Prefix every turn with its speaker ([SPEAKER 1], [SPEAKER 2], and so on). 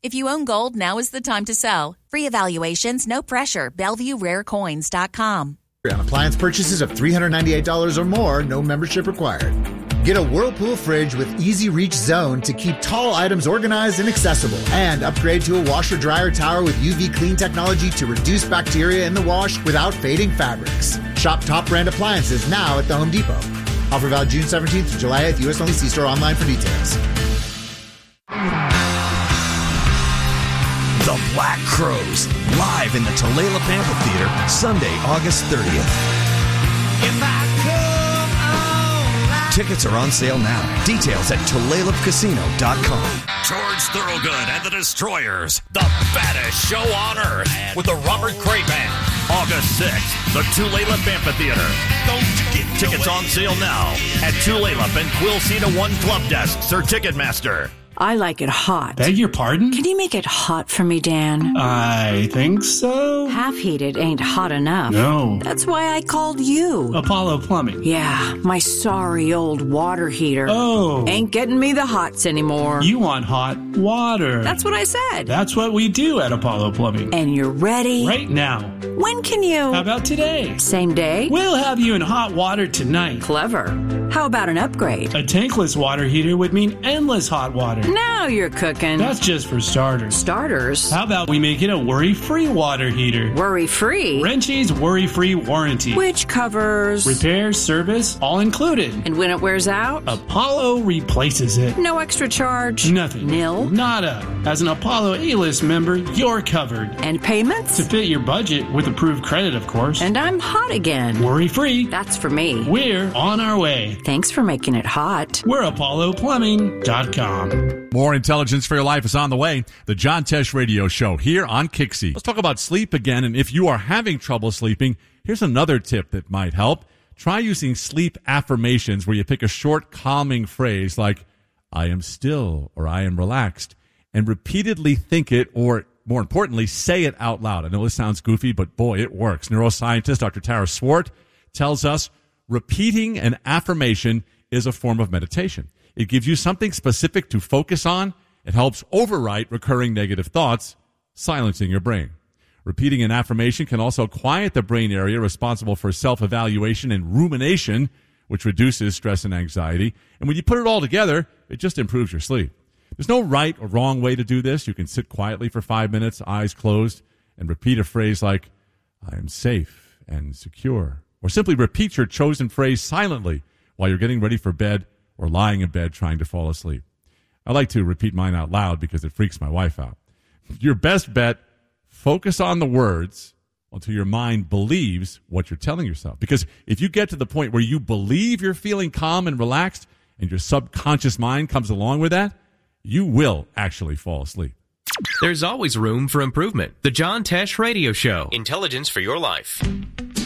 [SPEAKER 1] If you own gold, now is the time to sell. Free evaluations, no pressure. BellevueRareCoins.com.
[SPEAKER 2] On appliance purchases of $398 or more, no membership required. Get a Whirlpool fridge with Easy Reach Zone to keep tall items organized and accessible. And upgrade to a washer-dryer tower with UV clean technology to reduce bacteria in the wash without fading fabrics. Shop top brand appliances now at the Home Depot. Offer valid June 17th to July 8th. U.S. only. See store online for details.
[SPEAKER 3] The Black Crowes, live in the Tulalip Amphitheater, Sunday, August 30th. Tickets are on sale now. Details at TulalipCasino.com.
[SPEAKER 4] George Thorogood and the Destroyers, the baddest show on earth, with the Robert Cray Band. August 6th, the Tulalip Amphitheater. Tickets on sale now at Tulalip and Quilcena 1 Club Desks or Ticketmaster.
[SPEAKER 5] I like it hot.
[SPEAKER 6] Beg your pardon?
[SPEAKER 5] Can you make it hot for me, Dan?
[SPEAKER 6] I think so.
[SPEAKER 5] Half-heated ain't hot enough.
[SPEAKER 6] No.
[SPEAKER 5] That's why I called you.
[SPEAKER 6] Apollo Plumbing.
[SPEAKER 5] Yeah, my sorry old water heater.
[SPEAKER 6] Oh.
[SPEAKER 5] Ain't getting me the hots anymore.
[SPEAKER 6] You want hot water.
[SPEAKER 5] That's what I said.
[SPEAKER 6] That's what we do at Apollo Plumbing.
[SPEAKER 5] And you're ready?
[SPEAKER 6] Right now.
[SPEAKER 5] When can you?
[SPEAKER 6] How about today?
[SPEAKER 5] Same day?
[SPEAKER 6] We'll have you in hot water tonight.
[SPEAKER 5] Clever. How about an upgrade?
[SPEAKER 6] A tankless water heater would mean endless hot water.
[SPEAKER 5] Now you're cooking.
[SPEAKER 6] That's just for starters.
[SPEAKER 5] Starters?
[SPEAKER 6] How about we make it a worry-free water heater?
[SPEAKER 5] Worry-free?
[SPEAKER 6] Wrenchie's worry-free warranty.
[SPEAKER 5] Which covers?
[SPEAKER 6] Repair, service, all included.
[SPEAKER 5] And when it wears out?
[SPEAKER 6] Apollo replaces it.
[SPEAKER 5] No extra charge?
[SPEAKER 6] Nothing.
[SPEAKER 5] Nil?
[SPEAKER 6] Nada. As an Apollo A-List member, you're covered.
[SPEAKER 5] And payments?
[SPEAKER 6] To fit your budget, with approved credit, of course.
[SPEAKER 5] And I'm hot again.
[SPEAKER 6] Worry-free.
[SPEAKER 5] That's for me.
[SPEAKER 6] We're on our way.
[SPEAKER 5] Thanks for making it hot.
[SPEAKER 6] We're ApolloPlumbing.com.
[SPEAKER 7] More Intelligence for Your Life is on the way. The John Tesh Radio Show here on Kixie. Let's talk about sleep again. And if you are having trouble sleeping, here's another tip that might help. Try using sleep affirmations where you pick a short, calming phrase like, I am still, or I am relaxed, and repeatedly think it, or more importantly, say it out loud. I know this sounds goofy, but boy, it works. Neuroscientist Dr. Tara Swart tells us repeating an affirmation is a form of meditation. It gives you something specific to focus on. It helps overwrite recurring negative thoughts, silencing your brain. Repeating an affirmation can also quiet the brain area responsible for self-evaluation and rumination, which reduces stress and anxiety. And when you put it all together, it just improves your sleep. There's no right or wrong way to do this. You can sit quietly for 5 minutes, eyes closed, and repeat a phrase like, I am safe and secure. Or simply repeat your chosen phrase silently while you're getting ready for bed or lying in bed trying to fall asleep. I like to repeat mine out loud because it freaks my wife out. Your best bet, focus on the words until your mind believes what you're telling yourself. Because if you get to the point where you believe you're feeling calm and relaxed and your subconscious mind comes along with that, you will actually fall asleep.
[SPEAKER 8] There's always room for improvement. The John Tesh Radio Show. Intelligence for your life.